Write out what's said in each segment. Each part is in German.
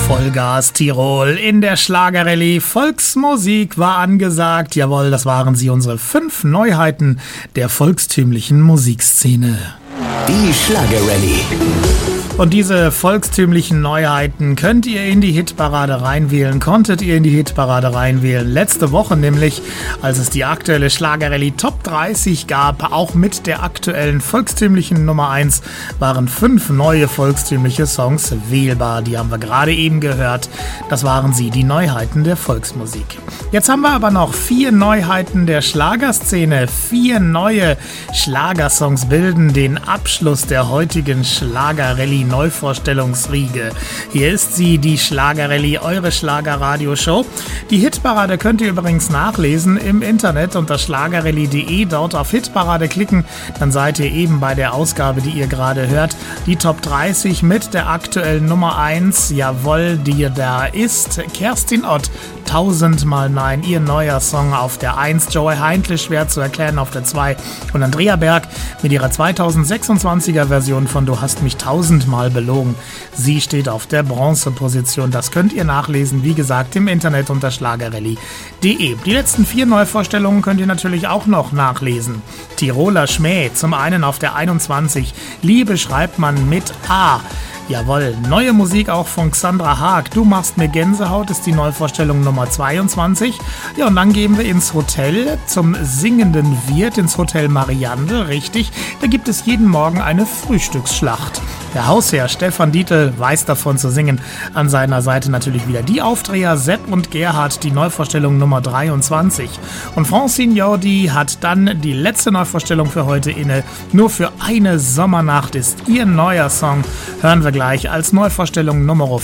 Vollgas Tirol in der Schlagerrallye. Volksmusik war angesagt. Jawohl, das waren sie, unsere 5 Neuheiten der volkstümlichen Musikszene. Die Schlagerrallye. Und diese volkstümlichen Neuheiten könnt ihr in die Hitparade reinwählen, konntet ihr in die Hitparade reinwählen. Letzte Woche nämlich, als es die aktuelle Schlagerrallye Top 30 gab, auch mit der aktuellen volkstümlichen Nummer 1, waren 5 neue volkstümliche Songs wählbar. Die haben wir gerade eben gehört. Das waren sie, die Neuheiten der Volksmusik. Jetzt haben wir aber noch 4 Neuheiten der Schlagerszene. 4 neue Schlagersongs bilden den Abschluss der heutigen Schlagerrallye Neuvorstellungsriege. Hier ist sie, die Schlagerrallye, eure Schlagerradioshow. Die Hitparade könnt ihr übrigens nachlesen im Internet unter schlagerrallye.de. Dort auf Hitparade klicken, dann seid ihr eben bei der Ausgabe, die ihr gerade hört. Die Top 30 mit der aktuellen Nummer 1, jawohl, die da ist. Kerstin Ott, 1000-mal Nein, ihr neuer Song auf der 1. Joey Heindle, schwer zu erklären, auf der 2. Und Andrea Berg mit ihrer 2026er Version von Du hast mich 1000-mal belogen. Sie steht auf der Bronzeposition. Das könnt ihr nachlesen, wie gesagt, im Internet unter schlagerrallye.de. Die letzten 4 Neuvorstellungen könnt ihr natürlich auch noch nachlesen. Tiroler Schmäh, zum einen auf der 21. Liebe schreibt man mit A. Jawohl, neue Musik auch von Xandra Haag. Du machst mir Gänsehaut ist die Neuvorstellung Nummer 22. Ja, und dann gehen wir ins Hotel zum singenden Wirt, ins Hotel Mariandel, richtig. Da gibt es jeden Morgen eine Frühstücksschlacht. Der Hausherr Stefan Dietl weiß davon zu singen. An seiner Seite natürlich wieder die Aufdreher Sepp und Gerhard, die Neuvorstellung Nummer 23. Und Francine Jordi hat dann die letzte Neuvorstellung für heute inne. Nur für eine Sommernacht ist ihr neuer Song. Hören wir gleich als Neuvorstellung Nummer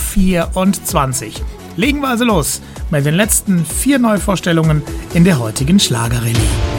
24. Legen wir also los mit den letzten 4 Neuvorstellungen in der heutigen Schlagerrallye.